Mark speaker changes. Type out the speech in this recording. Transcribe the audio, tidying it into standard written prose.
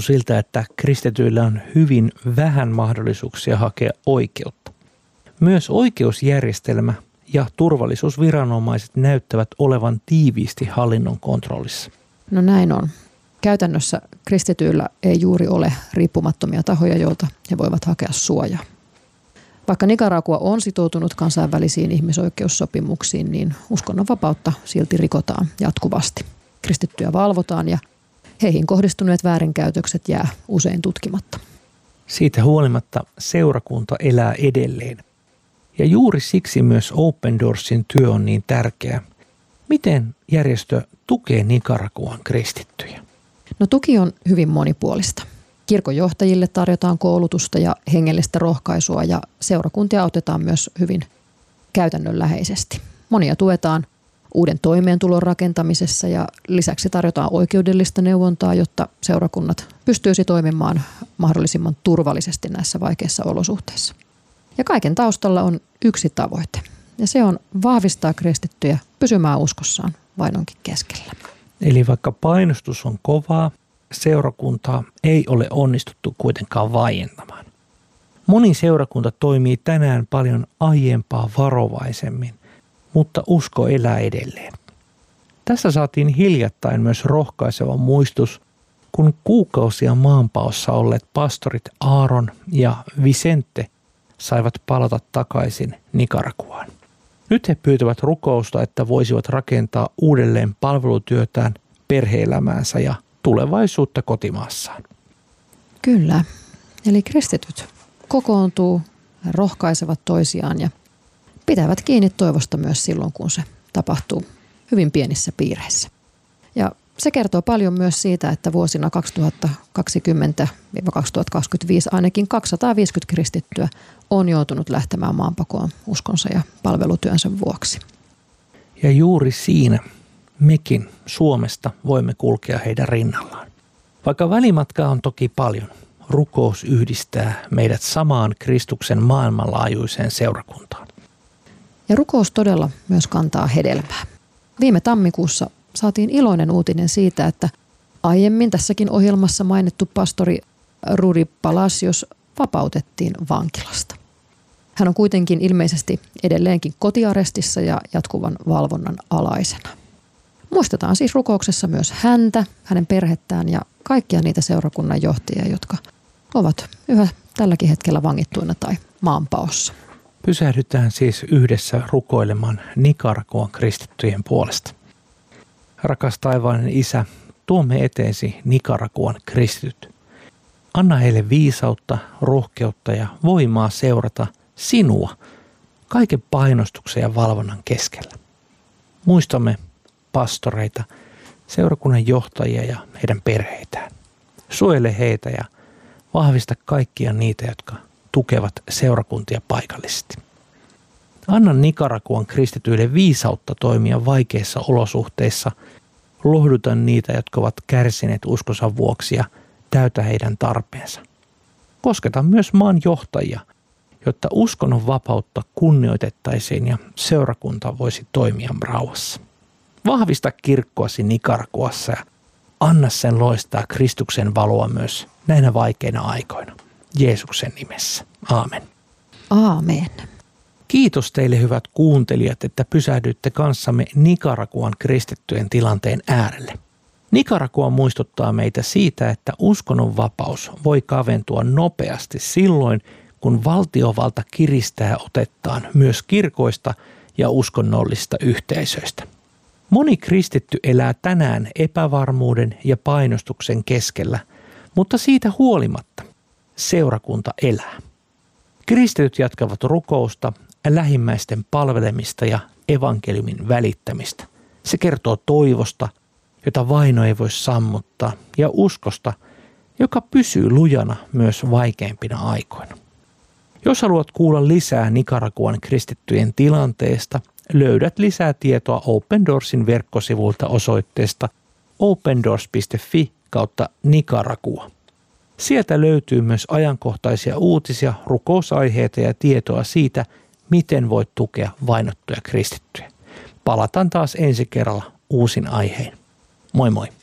Speaker 1: siltä, että kristityillä on hyvin vähän mahdollisuuksia hakea oikeutta. Myös oikeusjärjestelmä ja turvallisuusviranomaiset näyttävät olevan tiiviisti hallinnon kontrollissa.
Speaker 2: No näin on. Käytännössä kristityillä ei juuri ole riippumattomia tahoja, joilta he voivat hakea suojaa. Vaikka Nicaragua on sitoutunut kansainvälisiin ihmisoikeussopimuksiin, niin uskonnonvapautta silti rikotaan jatkuvasti. Kristittyjä valvotaan ja heihin kohdistuneet väärinkäytökset jää usein tutkimatta.
Speaker 1: Siitä huolimatta seurakunta elää edelleen. Ja juuri siksi myös Open Doorsin työ on niin tärkeä. Miten järjestö tukee Nicaraguan kristittyjä?
Speaker 2: No tuki on hyvin monipuolista. Kirkonjohtajille tarjotaan koulutusta ja hengellistä rohkaisua ja seurakuntia autetaan myös hyvin käytännönläheisesti. Monia tuetaan uuden toimeentulon rakentamisessa ja lisäksi tarjotaan oikeudellista neuvontaa, jotta seurakunnat pystyisi toimimaan mahdollisimman turvallisesti näissä vaikeissa olosuhteissa. Ja kaiken taustalla on yksi tavoite ja se on vahvistaa kristittyjä pysymään uskossaan vainonkin keskellä.
Speaker 1: Eli vaikka painostus on kovaa, seurakuntaa ei ole onnistuttu kuitenkaan vaientamaan. Moni seurakunta toimii tänään paljon aiempaa varovaisemmin, mutta usko elää edelleen. Tässä saatiin hiljattain myös rohkaiseva muistus, kun kuukausia maanpaossa olleet pastorit Aaron ja Vicente saivat palata takaisin Nicaraguaan. Nyt he pyytävät rukousta, että voisivat rakentaa uudelleen palvelutyötään, perhe-elämäänsä ja tulevaisuutta kotimaassaan.
Speaker 2: Kyllä. Eli kristityt kokoontuu, rohkaisevat toisiaan ja pitävät kiinni toivosta myös silloin, kun se tapahtuu hyvin pienissä piireissä. Ja se kertoo paljon myös siitä, että vuosina 2020-2025 ainakin 250 kristittyä on joutunut lähtemään maanpakoon uskonsa ja palvelutyönsä vuoksi.
Speaker 1: Ja juuri siinä mekin Suomesta voimme kulkea heidän rinnallaan. Vaikka välimatkaa on toki paljon, rukous yhdistää meidät samaan Kristuksen maailmanlaajuiseen seurakuntaan.
Speaker 2: Ja rukous todella myös kantaa hedelmää. Viime tammikuussa saatiin iloinen uutinen siitä, että aiemmin tässäkin ohjelmassa mainittu pastori Rudy Palacios vapautettiin vankilasta. Hän on kuitenkin ilmeisesti edelleenkin kotiarestissa ja jatkuvan valvonnan alaisena. Muistetaan siis rukouksessa myös häntä, hänen perhettään ja kaikkia niitä seurakunnan johtajia, jotka ovat yhä tälläkin hetkellä vangittuina tai maanpaossa.
Speaker 1: Pysähdytään siis yhdessä rukoilemaan Nicaraguan kristittyjen puolesta. Rakas taivaallinen Isä, tuomme eteesi Nicaraguan kristityt. Anna heille viisautta, rohkeutta ja voimaa seurata sinua kaiken painostuksen ja valvonnan keskellä. Muistamme pastoreita, seurakunnan johtajia ja heidän perheitään. Suojele heitä ja vahvista kaikkia niitä, jotka tukevat seurakuntia paikallisesti. Anna Nicaraguan kristityille viisautta toimia vaikeissa olosuhteissa. Lohduta niitä, jotka ovat kärsineet uskonsa vuoksi ja täytä heidän tarpeensa. Kosketa myös maan johtajia, jotta uskonnon vapautta kunnioitettaisiin ja seurakunta voisi toimia rauhassa. Vahvista kirkkoasi Nicaraguassa ja anna sen loistaa Kristuksen valoa myös näinä vaikeina aikoina. Jeesuksen nimessä. Aamen.
Speaker 2: Aamen.
Speaker 1: Kiitos teille hyvät kuuntelijat, että pysähdyitte kanssamme Nicaraguan kristittyjen tilanteen äärelle. Nicaragua muistuttaa meitä siitä, että uskonnonvapaus voi kaventua nopeasti silloin, kun valtiovalta kiristää otettaan myös kirkoista ja uskonnollisista yhteisöistä. Moni kristitty elää tänään epävarmuuden ja painostuksen keskellä, mutta siitä huolimatta seurakunta elää. Kristityt jatkavat rukousta, lähimmäisten palvelemista ja evankeliumin välittämistä. Se kertoo toivosta, jota vaino ei voi sammuttaa, ja uskosta, joka pysyy lujana myös vaikeimpina aikoina. Jos haluat kuulla lisää Nicaraguan kristittyjen tilanteesta, löydät lisää tietoa Open Doorsin verkkosivulta osoitteesta opendoors.fi/Nicaragua. Sieltä löytyy myös ajankohtaisia uutisia, rukousaiheita ja tietoa siitä, miten voit tukea vainottuja kristittyjä. Palataan taas ensi kerralla uusin aihein. Moi moi!